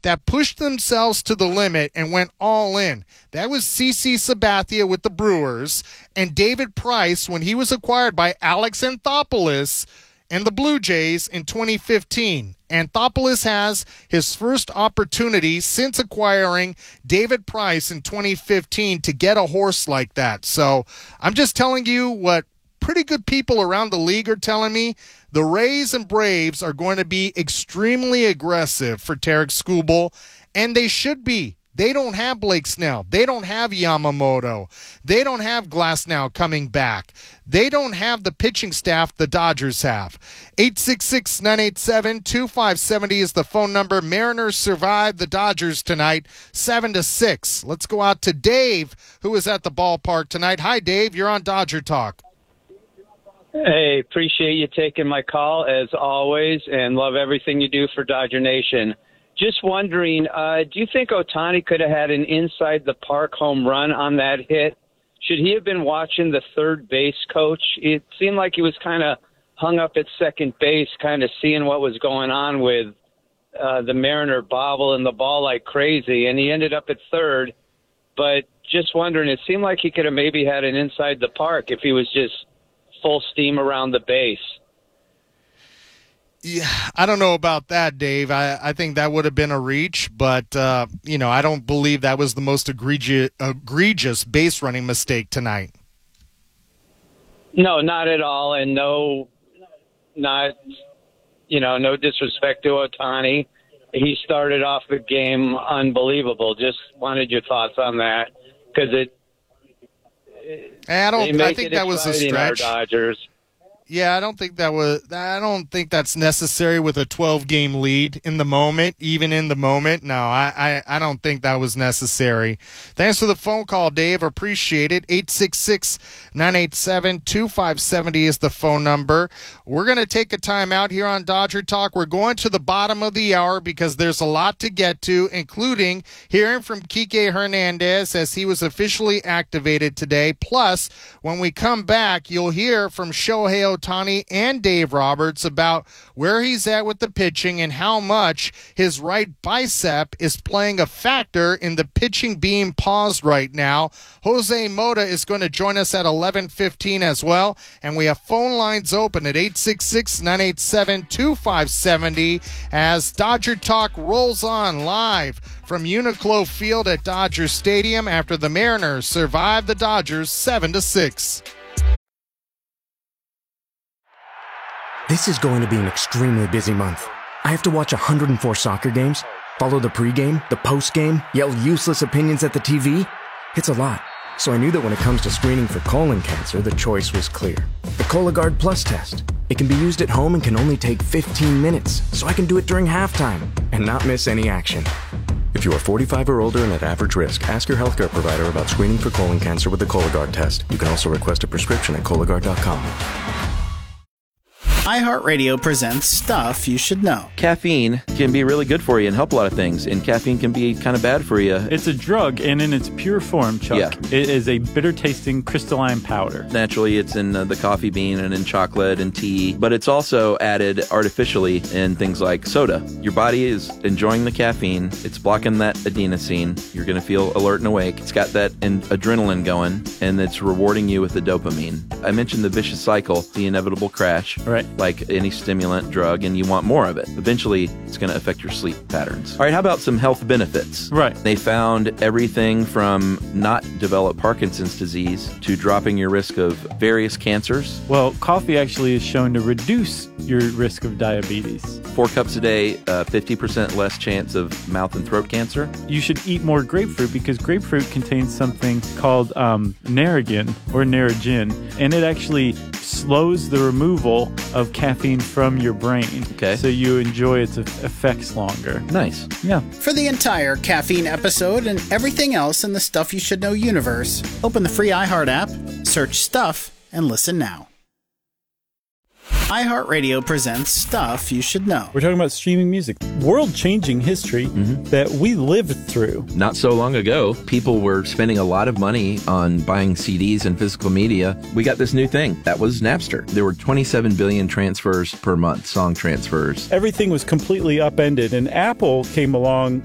that pushed themselves to the limit and went all in. That was CC Sabathia with the Brewers, and David Price when he was acquired by Alex Anthopoulos and the Blue Jays in 2015. Anthopoulos has his first opportunity since acquiring David Price in 2015 to get a horse like that. So I'm just telling you what pretty good people around the league are telling me. The Rays and Braves are going to be extremely aggressive for Tarik Skubal, and they should be. They don't have Blake Snell. They don't have Yamamoto. They don't have Glasnow coming back. They don't have the pitching staff the Dodgers have. 866-987-2570 is the phone number. Mariners survived the Dodgers tonight, 7-6. Let's go out to Dave, who is at the ballpark tonight. Hi, Dave. You're on Dodger Talk. Hey, appreciate you taking my call, as always, and love everything you do for Dodger Nation. Just wondering, do you think Ohtani could have had an inside-the-park home run on that hit? Should he have been watching the third base coach? It seemed like he was kind of hung up at second base, kind of seeing what was going on with the Mariner bobbling the ball like crazy, and he ended up at third. But just wondering, it seemed like he could have maybe had an inside-the-park if he was just full steam around the base. Yeah, I don't know about that, Dave. I think that would have been a reach, but, I don't believe that was the most egregious base running mistake tonight. No, not at all. And no disrespect to Ohtani. He started off the game unbelievable. Just wanted your thoughts on that, because I think that was a stretch. Our Dodgers. Yeah, I don't think that's necessary with a 12-game lead in the moment, even in the moment. No, I don't think that was necessary. Thanks for the phone call, Dave. Appreciate it. 866-987-2570 is the phone number. We're going to take a time out here on Dodger Talk. We're going to the bottom of the hour because there's a lot to get to, including hearing from Kike Hernandez as he was officially activated today. Plus, when we come back, you'll hear from Shohei Ohtani and Dave Roberts about where he's at with the pitching and how much his right bicep is playing a factor in the pitching being paused right now. Jose Mota is going to join us at 11:15 as well, and we have phone lines open at 866-987-2570 as Dodger Talk rolls on live from Uniqlo Field at Dodger Stadium after the Mariners survived the Dodgers 7-6. This is going to be an extremely busy month. I have to watch 104 soccer games, follow the pregame, the postgame, yell useless opinions at the TV. It's a lot. So I knew that when it comes to screening for colon cancer, the choice was clear. The Cologuard Plus test. It can be used at home and can only take 15 minutes, so I can do it during halftime and not miss any action. If you are 45 or older and at average risk, ask your healthcare provider about screening for colon cancer with the Cologuard test. You can also request a prescription at Cologuard.com. iHeartRadio presents Stuff You Should Know. Caffeine can be really good for you and help a lot of things, and caffeine can be kind of bad for you. It's a drug, and in its pure form, Chuck, it is a bitter-tasting crystalline powder. Naturally, it's in the coffee bean and in chocolate and tea, but it's also added artificially in things like soda. Your body is enjoying the caffeine. It's blocking that adenosine. You're going to feel alert and awake. It's got that adrenaline going, and it's rewarding you with the dopamine. I mentioned the vicious cycle, the inevitable crash. Right. Like any stimulant drug, and you want more of it. Eventually, it's going to affect your sleep patterns. All right, how about some health benefits? Right. They found everything from not develop Parkinson's disease to dropping your risk of various cancers. Well, coffee actually is shown to reduce your risk of diabetes. 4 cups a day, 50% less chance of mouth and throat cancer. You should eat more grapefruit because grapefruit contains something called Narragin or Narragin, and it actually slows the removal of caffeine from your brain. Okay. So you enjoy its effects longer. Nice. Yeah. For the entire caffeine episode and everything else in the Stuff You Should Know universe, open the free iHeart app, search Stuff, and listen now. iHeartRadio presents Stuff You Should Know. We're talking about streaming music. World-changing history that we lived through. Not so long ago, people were spending a lot of money on buying CDs and physical media. We got this new thing. That was Napster. There were 27 billion transfers per month, song transfers. Everything was completely upended, and Apple came along